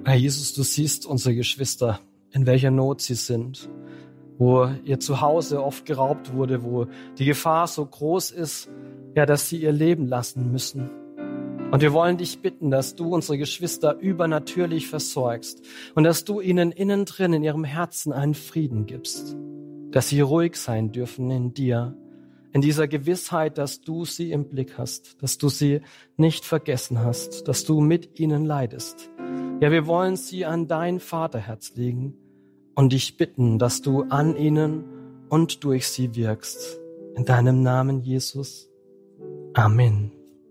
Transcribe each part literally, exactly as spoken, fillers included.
Herr Jesus, du siehst unsere Geschwister, in welcher Not sie sind, wo ihr Zuhause oft geraubt wurde, wo die Gefahr so groß ist, ja, dass sie ihr Leben lassen müssen. Und wir wollen dich bitten, dass du unsere Geschwister übernatürlich versorgst und dass du ihnen innen drin in ihrem Herzen einen Frieden gibst, dass sie ruhig sein dürfen in dir, in dieser Gewissheit, dass du sie im Blick hast, dass du sie nicht vergessen hast, dass du mit ihnen leidest. Ja, wir wollen sie an dein Vaterherz legen und dich bitten, dass du an ihnen und durch sie wirkst. In deinem Namen, Jesus. Amen.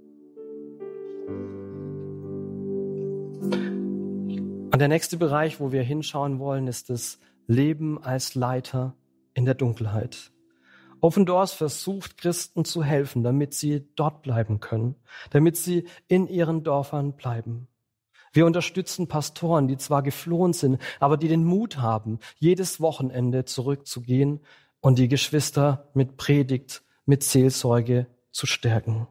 Und der nächste Bereich, wo wir hinschauen wollen, ist das Leben als Leiter in der Dunkelheit. Open Doors versucht, Christen zu helfen, damit sie dort bleiben können, damit sie in ihren Dörfern bleiben. Wir unterstützen Pastoren, die zwar geflohen sind, aber die den Mut haben, jedes Wochenende zurückzugehen und die Geschwister mit Predigt, mit Seelsorge zu stärken.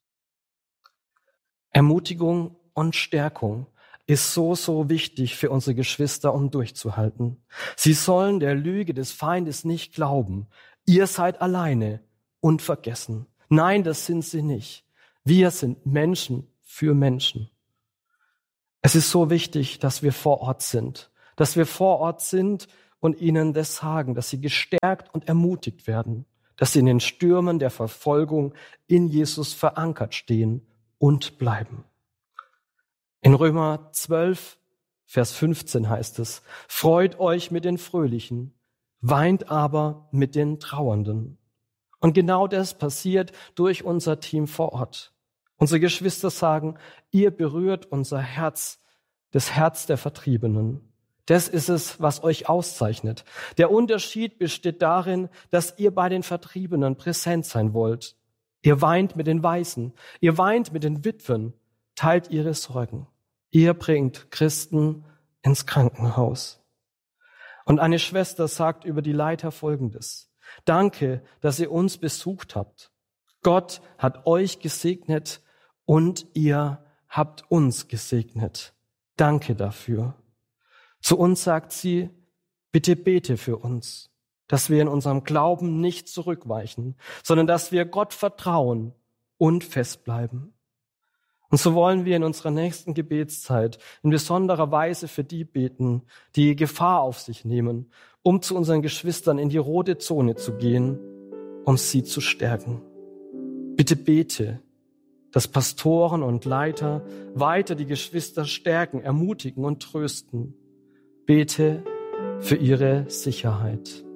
Ermutigung und Stärkung ist so, so wichtig für unsere Geschwister, um durchzuhalten. Sie sollen der Lüge des Feindes nicht glauben. Ihr seid alleine und vergessen. Nein, das sind sie nicht. Wir sind Menschen für Menschen. Es ist so wichtig, dass wir vor Ort sind, dass wir vor Ort sind und ihnen das sagen, dass sie gestärkt und ermutigt werden, dass sie in den Stürmen der Verfolgung in Jesus verankert stehen und bleiben. In Römer zwölf, Vers fünfzehn heißt es, freut euch mit den Fröhlichen, weint aber mit den Trauernden. Und genau das passiert durch unser Team vor Ort. Unsere Geschwister sagen, ihr berührt unser Herz, das Herz der Vertriebenen. Das ist es, was euch auszeichnet. Der Unterschied besteht darin, dass ihr bei den Vertriebenen präsent sein wollt. Ihr weint mit den Waisen, ihr weint mit den Witwen, teilt ihre Sorgen. Ihr bringt Christen ins Krankenhaus. Und eine Schwester sagt über die Leiter Folgendes: Danke, dass ihr uns besucht habt. Gott hat euch gesegnet und ihr habt uns gesegnet. Danke dafür. Zu uns sagt sie, bitte bete für uns, dass wir in unserem Glauben nicht zurückweichen, sondern dass wir Gott vertrauen und festbleiben. Und so wollen wir in unserer nächsten Gebetszeit in besonderer Weise für die beten, die Gefahr auf sich nehmen, um zu unseren Geschwistern in die rote Zone zu gehen, um sie zu stärken. Bitte bete, dass Pastoren und Leiter weiter die Geschwister stärken, ermutigen und trösten. Bete für ihre Sicherheit.